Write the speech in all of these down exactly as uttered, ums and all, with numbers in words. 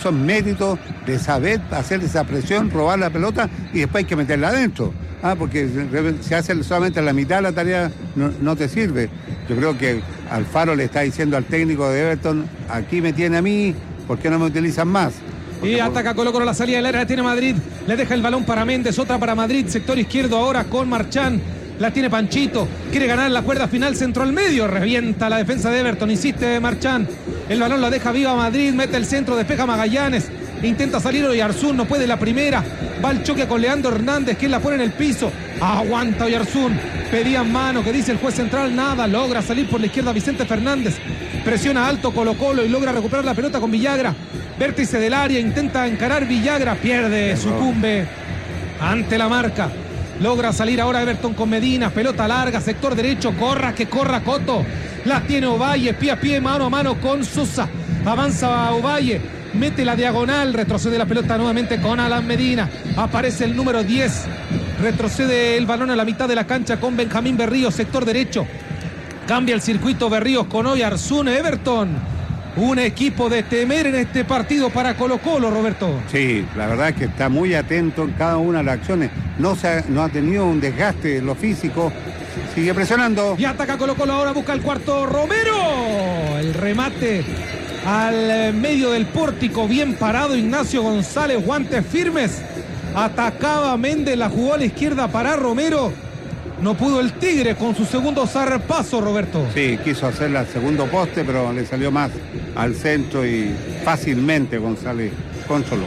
eso es mérito de saber hacer esa presión, robar la pelota y después hay que meterla adentro. Ah, porque si hace solamente la mitad de la tarea no, no te sirve. Yo creo que Alfaro le está diciendo al técnico de Everton, aquí me tiene a mí, ¿por qué no me utilizan más? Porque y ataca Colo Colo la salida del área, la tiene Madrid, le deja el balón para Méndez, otra para Madrid, sector izquierdo ahora con Marchán, la tiene Panchito, quiere ganar la cuerda final, centro al medio, revienta la defensa de Everton, insiste Marchán, el balón la deja viva Madrid, mete el centro, despeja Magallanes, intenta salir Oyarzún, no puede la primera, va al choque con Leandro Hernández, quien la pone en el piso, aguanta Oyarzún, pedían mano, que dice el juez central, nada, logra salir por la izquierda Vicente Fernández, presiona alto Colo Colo y logra recuperar la pelota con Villagra, vértice del área, intenta encarar Villagra, pierde, sucumbe ante la marca, logra salir ahora Everton con Medina, pelota larga, sector derecho, corra que corra Coto, la tiene Ovalle, pie a pie, mano a mano con Sosa, avanza Ovalle, mete la diagonal, retrocede la pelota nuevamente con Alan Medina, aparece el número diez, retrocede el balón a la mitad de la cancha con Benjamín Berríos, sector derecho, cambia el circuito Berríos con Oyarzún, Everton. Un equipo de temer en este partido para Colo Colo, Roberto. Sí, la verdad es que está muy atento en cada una de las acciones. No, se ha, no ha tenido un desgaste en lo físico. Sigue presionando. Y ataca Colo Colo ahora, busca el cuarto Romero. El remate al medio del pórtico, bien parado Ignacio González, guantes firmes. Atacaba Méndez, la jugó a la izquierda para Romero. No pudo el Tigre con su segundo zarpazo, Roberto. Sí, quiso hacer el segundo poste, pero le salió más al centro y fácilmente González controló.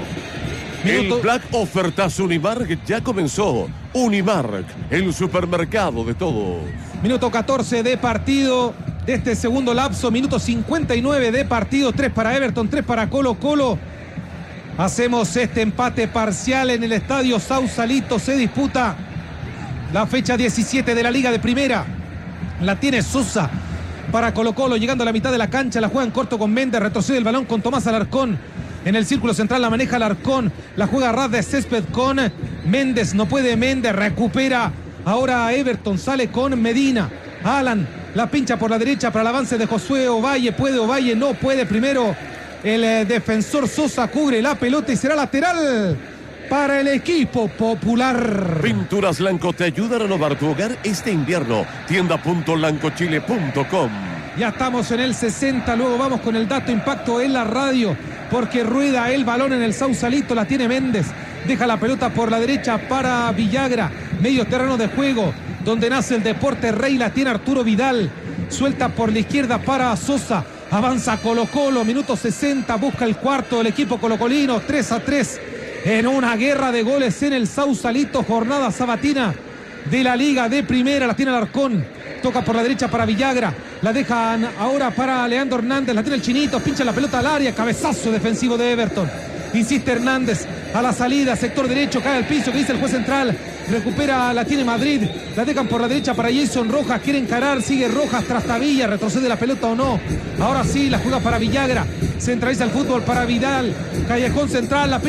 El Black Ofertas Unimark ya comenzó. Unimark, el supermercado de todos. Minuto catorce de partido de este segundo lapso. Minuto cincuenta y nueve de partido. tres para Everton, tres para Colo Colo. Hacemos este empate parcial en el estadio Sausalito. Se disputa la fecha diecisiete de la Liga de Primera. La tiene Sosa para Colo Colo, llegando a la mitad de la cancha, la juega en corto con Méndez, retrocede el balón con Tomás Alarcón. En el círculo central la maneja Alarcón, la juega ras de césped con Méndez, no puede Méndez, recupera ahora Everton, sale con Medina. Alan la pincha por la derecha para el avance de Josué Ovalle, puede Ovalle, no puede, primero el eh, defensor Sosa cubre la pelota y será lateral para el equipo popular. Pinturas Lanco te ayuda a renovar tu hogar este invierno. tienda punto lancochile punto com. Ya estamos en el sesenta, luego vamos con el dato impacto en la radio, porque rueda el balón en el Sausalito, la tiene Méndez, deja la pelota por la derecha para Villagra, medio terreno de juego, donde nace el deporte rey, la tiene Arturo Vidal, suelta por la izquierda para Sosa, avanza Colo Colo, minuto sesenta, busca el cuarto del equipo colocolino, tres a tres. En una guerra de goles en el Sausalito, jornada sabatina de la Liga de Primera, la tiene Alarcón, toca por la derecha para Villagra, la dejan ahora para Leandro Hernández, la tiene el Chinito, pincha la pelota al área, cabezazo defensivo de Everton, insiste Hernández, a la salida, sector derecho, cae al piso, que dice el juez central, recupera, la tiene Madrid, la dejan por la derecha para Jason Rojas, quiere encarar, sigue Rojas, Trastavilla, retrocede la pelota o no, ahora sí, la juega para Villagra, centraliza el fútbol para Vidal, callejón central, la